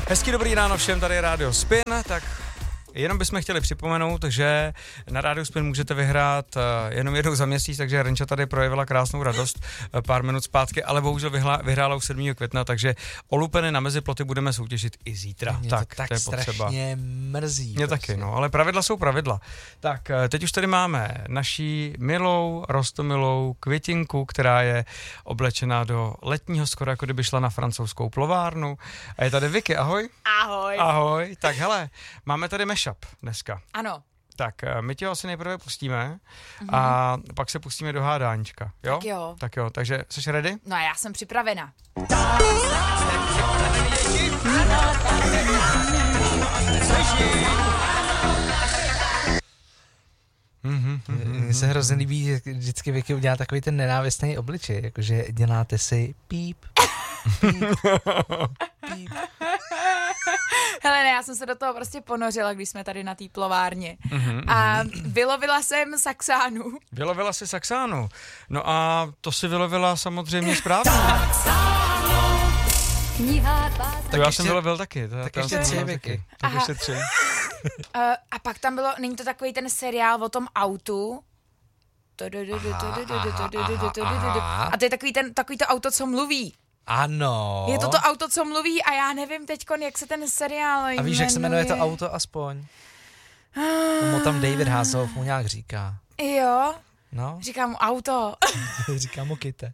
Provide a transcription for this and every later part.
Hezký dobrý ráno všem, tady je Rádio Spin, tak jenom bychom chtěli připomenout, že na Rádiu Spin můžete vyhrát jenom jednou za měsíc, takže Renča tady projevila krásnou radost pár minut zpátky, ale bohužel vyhrála už 7. května, takže o lupeny na Meziploty budeme soutěžit i zítra. Mě tak to je potřeba. strašně mrzí. Mě taky, no, ale pravidla jsou pravidla. Tak, teď už tady máme naší milou, rostomilou Květinku, která je oblečená do letního, skoro jako kdyby šla na francouzskou plovárnu. A je tady Vicky, ahoj. Ahoj. Ahoj, tak hele, máme tady mashup dneska. Ano. Tak my tě asi nejprve pustíme a pak se pustíme do hádáníčka, jo? Tak jo. Tak jo, takže jsi ready? No a já jsem připravena. Mně se hrozně líbí, že vždycky Vicky udělá takový ten nenávistný obličej, jakože děláte si píp, píp, píp. Hele, ne, já jsem se do toho prostě ponořila, když jsme tady na té plovárně. A vylovila jsem saxánu. Vylovila jsi saxánu. No a to si vylovila samozřejmě správně. To já jsem vylovil taky. Tak ještě 3, Vicky. Tak ještě 3. A pak tam bylo, není to takový ten seriál o tom autu? A to je takový to auto, co mluví. Ano. Je to auto, co mluví a já nevím teďkon, jak se ten seriál jmenuje. A víš, jak se jmenuje to auto aspoň? Tomu tam David Hasselhoff mu nějak říká. Jo, No, říkám mu auto. říká mu kyte.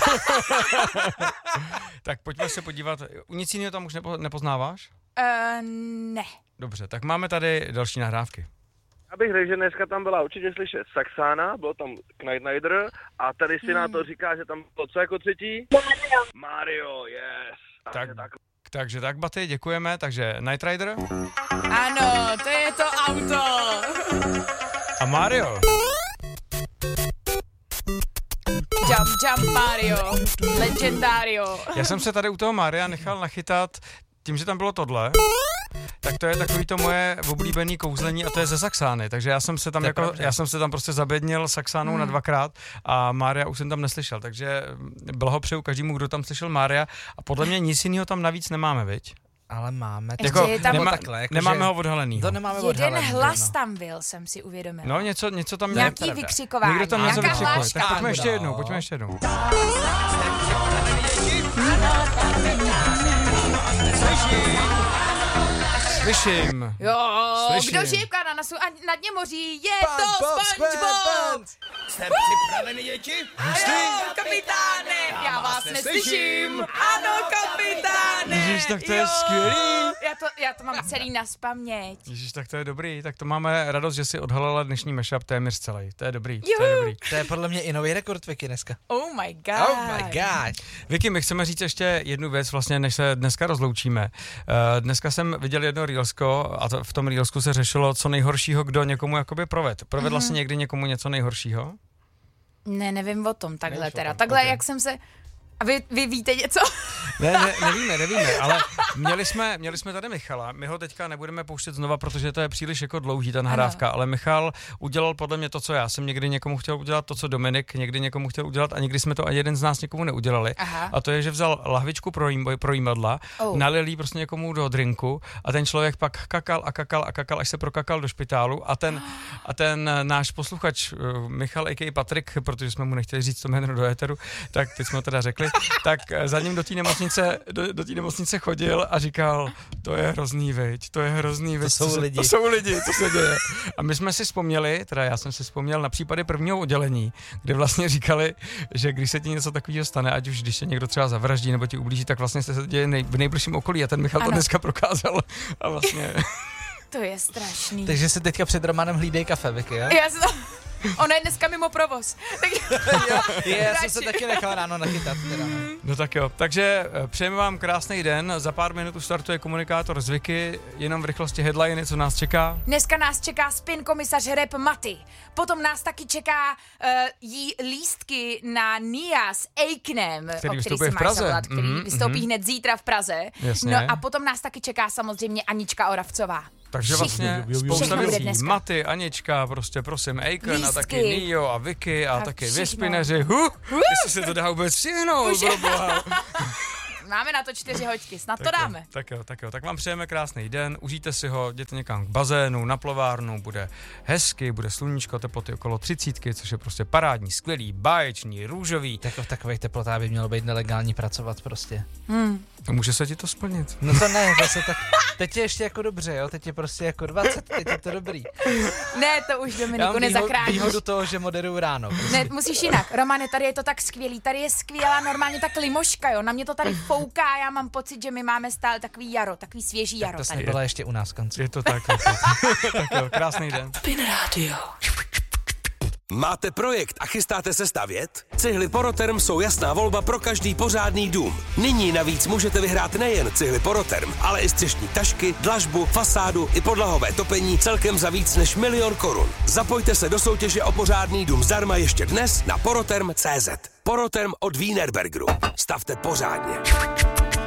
Tak pojďme se podívat. Nic jiného tam už nepoznáváš? Ne. Dobře, tak máme tady další nahrávky. Abych řekl, že dneska tam byla určitě slyšet Saxána, byl tam Knight Rider a tady si na to říká, že tam bylo co jako třetí? Mario, yes. Takže tak, Baty, děkujeme. Takže Knight Rider Ano, to je to auto. a Mario. Jump Mario, Legendario. Já jsem se tady u toho Maria nechal nachytat tím, že tam bylo tohle. Tak to je takový to moje oblíbený kouzlení a to je ze saxány, takže já jsem se tam prostě zabednil saxánou na 2krát a Mária už jsem tam neslyšel, takže blahopřeju každému, kdo tam slyšel Mária a podle mě nic jiného tam navít nemáme, viď? Ale máme. Jako, je tam nemáme ho odhalenýho. To nemáme jeden odhalenýho, hlas no. tam byl, jsem si uvědomila. No, něco tam nějaký je. vykřikování. Někdo tam něco nějaká vykřikuje. hláška. Tak pojďme ještě jednou. Slyším. Jo, Slyším. kdo žijevká na nasu a na dně moří, je to SpongeBob! Jste připraveni, děti? Ano, kapitáne, já vás neslyším. Ano, kapitáne. Ježiš, tak to je skvělý. Já to mám celý naspaměť. Ježiš, tak to je dobrý. Tak to máme radost, že si odhalila dnešní mashup téměř celý. To je dobrý. Juhu. To je dobrý. To je podle mě i nový rekord Vicky dneska. Oh my god. Oh my god. Vicky, my chceme říct ještě jednu věc, vlastně, než se dneska rozloučíme. Dneska jsem viděl jedno reelsko a v tom reelsku se řešilo, co nejhoršího, kdo někomu jakoby provedl. Provedla si někdy někomu něco nejhoršího? Ne, nevím o tom takhle Nevíš o teda. tom, Takhle, okay. jak jsem se... A vy víte něco? Nevíme, ale měli jsme tady Michala, my ho teďka nebudeme pouštět znova, protože to je příliš jako dlouhý ta nahrávka, ale Michal udělal podle mě to, co já jsem někdy někomu chtěl udělat, to, co Dominik někdy někomu chtěl udělat a někdy jsme to ani jeden z nás někomu neudělali. Aha. A to je, že vzal lahvičku pro jímadla, nalil jí prostě někomu do drinku a ten člověk pak kakal, až se prokakal do špitálu a ten náš posluchač Michal a.k.a. Patrik, protože jsme mu nechtěli říct to jméno do éteru, tak teď jsme teda řekli, tak za ním do té nemocnice chodil a říkal, to je hrozný, viď, to je hrozný, viď, to jsou lidi, co se děje. A my jsme si vzpomněli, teda já jsem si vzpomněl na případy prvního oddělení, kde vlastně říkali, že když se ti něco takového stane, ať už když se někdo třeba zavraždí nebo ti ublíží, tak vlastně se děje v nejbližším okolí a ten Michal to dneska prokázal a vlastně... To je strašný. Takže se teďka před Romanem hlídej kafe, Vicky, jo? Ona je dneska mimo provoz. Já jsem se taky nechal ráno nachytat. Teda. No tak jo, takže přejeme vám krásný den, za pár minut už startuje komunikátor z Vicky, jenom v rychlosti headliny, co nás čeká. Dneska nás čeká spin komisař rap Maty, potom nás taky čeká jí lístky na Nia s Akenem, který vystoupí v Praze. Který vystoupí hned zítra v Praze. Jasně. No a potom nás taky čeká samozřejmě Anička Oravcová. Takže vlastně spousta věcí. Maty, Anička, prostě prosím, Aiken a taky Nio a Vicky a taky Vyspineři. Jestli se to dá vůbec stihnout, proboha. Máme na to 4 hoďky, snad to dáme. Tak jo. Tak vám přejeme krásný den, užijte si ho, jděte někam k bazénu, na plovárnu, bude hezky, bude sluníčko, teploty okolo 30, což je prostě parádní, skvělý, báječný, růžový. Tak v takových teplotách by mělo být nelegální pracovat prostě. Může se ti to splnit. No to ne, zase tak, teď je ještě jako dobře, jo, teď je prostě jako 20, teď je to dobrý. Ne, to už Dominiku nezachráníš. Výhodu toho, že moderuju ráno. Prostě. Ne, musíš jinak. Romane, tady je to tak skvělý, tady je skvělá normálně ta klimoška, jo, na mě to tady fouká, já mám pocit, že my máme stále takový jaro, takový svěží jaro. To tady. byla ještě u nás v konci. Je to tak. Tak jo, krásný den. Spin Radio. Máte projekt a chystáte se stavět? Cihly Poroterm jsou jasná volba pro každý pořádný dům. Nyní navíc můžete vyhrát nejen cihly Poroterm, ale i střešní tašky, dlažbu, fasádu i podlahové topení celkem za víc než 1 000 000 korun. Zapojte se do soutěže o pořádný dům zdarma ještě dnes na poroterm.cz. Poroterm od Wienerbergeru. Stavte pořádně.